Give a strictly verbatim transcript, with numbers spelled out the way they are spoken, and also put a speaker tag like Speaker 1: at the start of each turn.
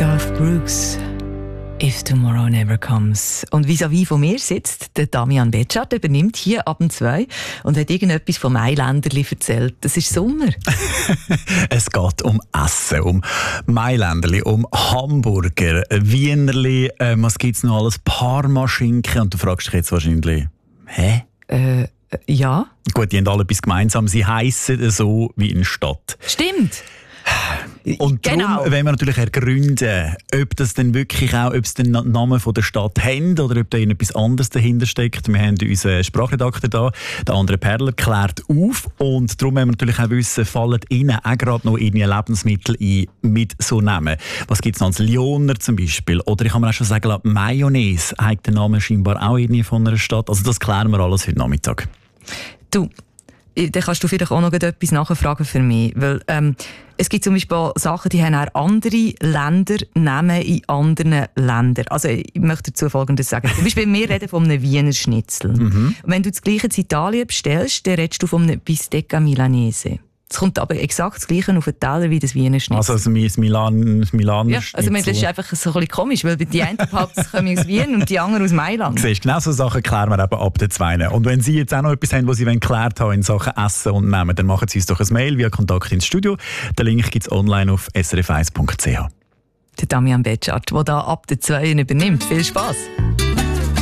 Speaker 1: Garth Brooks, If Tomorrow Never Comes. Und vis-à-vis von mir sitzt der Damian Betschart, übernimmt hier ab und zwei und hat irgendetwas vom Mailänderli erzählt. Das ist Sommer.
Speaker 2: Es geht um Essen, um Mailänderli, um Hamburger, Wienerli, äh, was gibt es noch alles? Parmaschinken. Und du fragst dich jetzt wahrscheinlich, hä?
Speaker 1: Äh, ja.
Speaker 2: Gut, die haben alle etwas gemeinsam. Sie heissen so wie in Stadt.
Speaker 1: Stimmt.
Speaker 2: Und
Speaker 1: genau.
Speaker 2: darum wollen wir natürlich ergründen, ob das denn wirklich auch, ob es den Namen von der Stadt haben oder ob da etwas anderes dahinter steckt. Wir haben unseren Sprachredakteur da, der andere Perler, klärt auf. Und darum wollen wir natürlich auch wissen, fallen Ihnen auch gerade noch irgendwie Lebensmittel ein mit so Namen? Was gibt es noch? Lioner zum Beispiel. Oder ich kann mir auch schon sagen, Mayonnaise hat den Namen scheinbar auch irgendwie von einer Stadt. Also das klären wir alles heute Nachmittag.
Speaker 1: Du, dann kannst du vielleicht auch noch etwas nachfragen für mich. Weil, ähm, es gibt zum Beispiel Sachen, die haben auch andere Länder Namen in anderen Ländern. Also ich möchte dazu Folgendes sagen. Zum Beispiel, wir reden von einem Wiener Schnitzel. Mhm. Und wenn du das Gleiche in Italien bestellst, dann redest du von einem Bistecca Milanese. Es kommt aber exakt das Gleiche auf den Teller wie das Wiener Schnitzel.
Speaker 2: Also, also Milan, Milan
Speaker 1: ja, also das ist einfach so ein bisschen komisch, weil die einen kommen aus Wien und die anderen aus Mailand.
Speaker 2: Siehst, genau so Sachen klären wir eben ab der zwei. Und wenn Sie jetzt auch noch etwas haben, was Sie geklärt haben in Sachen Essen und Nehmen, dann machen Sie uns doch ein Mail via Kontakt ins Studio. Den Link gibt es online auf s r f eins punkt c h.
Speaker 1: Der Damian Betschart, der da ab der zwei übernimmt. Viel Spass!